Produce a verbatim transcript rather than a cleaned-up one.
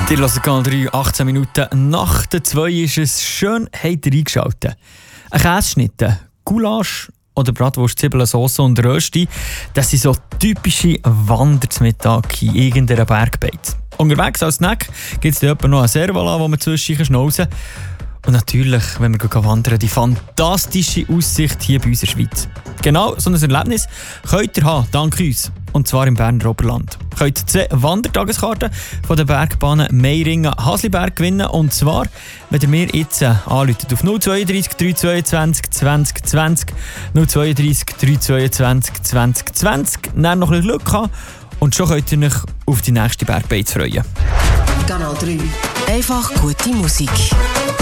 Ihr hört Kanal drei, achtzehn Minuten nach der zwei ist es. Schön, habt ihr eingeschaltet. Ein Käseschnitte, Gulasch oder Bratwurst, Zwiebeln, Sauce und Rösti, das sind so typische Wandersmittag in irgendeiner Bergbeiz. Unterwegs als Snack gibt es da noch einen Servala, wo man zwischen schnauzen kann. Und natürlich, wenn wir wandern, die fantastische Aussicht hier bei uns in der Schweiz. Genau so ein Erlebnis könnt ihr haben, dank uns. Und zwar im Berner Oberland. Ihr könnt zwei Wandertageskarten von der Bergbahn Meiringen-Hasliberg gewinnen. Und zwar, wenn ihr mir jetzt anruft auf null zwei drei drei zweiundzwanzig zwanzig zwanzig, null zwei drei drei zweiundzwanzig zwanzig zwanzig, dann noch ein bisschen Glück haben und schon könnt ihr euch auf die nächste Bergbeiz freuen. Kanal drei. Einfach gute Musik.